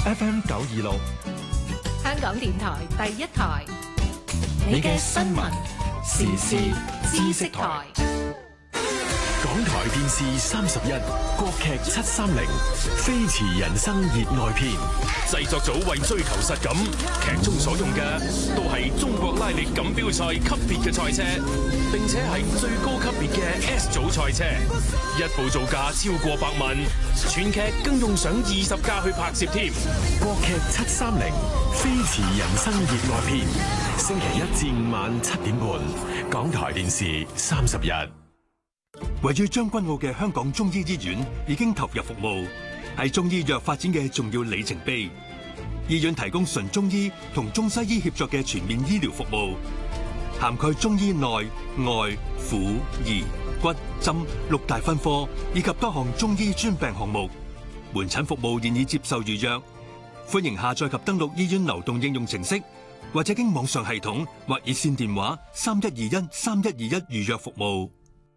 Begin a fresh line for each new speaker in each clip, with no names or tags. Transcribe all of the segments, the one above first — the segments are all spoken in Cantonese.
FM 926，
香港電台第一台，你嘅新聞時事知識台。
港台電視31國劇730飛馳人生熱愛篇，製作組為追求實感，劇中所用嘅都係中國拉力錦標賽級別嘅賽車，並且係最高級別嘅 S 組賽車，一部造價超過100萬，全劇更用上20架去拍攝添。國劇730飛馳人生熱愛篇，星期1至5晚7點半，港台電視31。
位於將軍澳嘅香港中醫醫院已經投入服務，係中醫藥發展嘅重要里程碑。醫院提供純中醫同中西醫協作嘅全面醫療服務，涵蓋中醫內外婦兒骨針6大分科，以及多項中醫專病項目。門診服務現已接受預約，歡迎下載及登錄醫院流動應用程式，或者經網上系統或熱線電話31213121預約服務。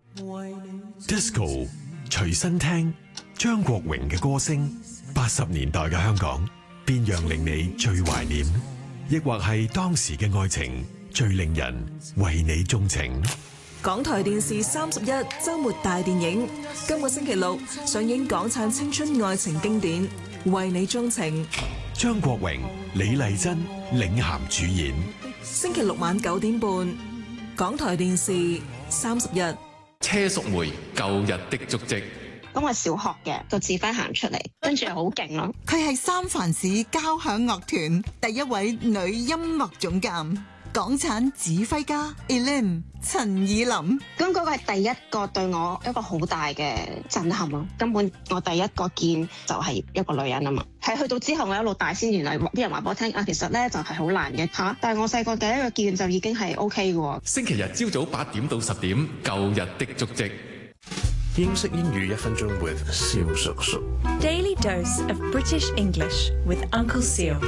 Disco 隨身聽張國榮嘅歌聲，80年代嘅香港，邊樣令你最懷念？亦或係當時嘅愛情最令人為你鍾情？
港台電視31週末大電影，今個星期六上映港產青春愛情經典《為你鍾情》，
張國榮、李麗珍領銜主演。
星期六晚9點半，港台電視31。
車淑梅舊日的足跡。
咁我小學嘅個指揮行出嚟，跟住好勁咯。
佢係三藩市交響樂團第一位女音樂總監，港產指揮家 Elaine 陳以琳。
咁嗰個係第一個對我一個好大嘅震撼咯。根本我第一個見就係一個女人啊嘛。係去到之後我一路大先，原來啲人話俾我聽啊，其實咧就係好難嘅嚇。但係我細個第一個見就已經係 OK 嘅。
星期日朝早8點到10點，舊日的足跡。
英式英語1分鐘 with 蕭叔叔。
Daily dose of British English with Uncle Seal。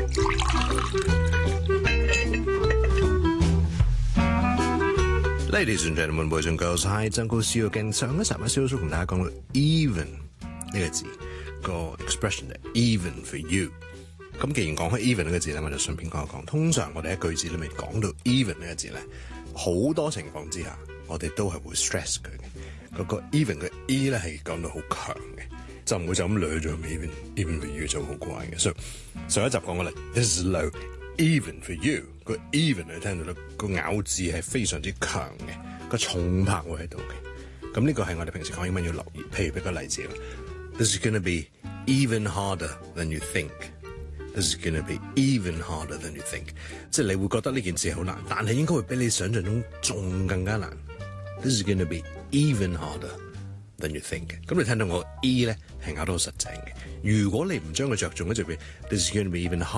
Ladies and gentlemen, boys and girls, hi, it's Uncle Seal again。上一集蕭叔叔同大家講到 even 呢個字，個 expression 係 even for you。咁既然講開 even 呢個字咧，我就順便講一講。通常我哋喺句子裏面講到 even 呢個字咧，好多情況之下，我哋都係會 stress 佢嘅。嗰個 even 嘅 e 咧係講到好強嘅，就唔會就咁掠咗 even for you 就好怪嘅。所以上一集講過啦 ，this is low even for you。個 even 你聽到咧，個咬字係非常之強嘅，個重拍會喺度嘅。咁呢個係我哋平時講英文要留意。譬如俾個例子啦 ，this is gonna be even harder than you think。This is gonna be even harder than you think。即係你會覺得呢件事好難，但係應該會比你想象中仲更加難。This is gonna be even harder than you think。咁你聽到我 e 咧係咬得好實淨嘅。如果你唔將佢着重咧，就變 This is gonna be even harder。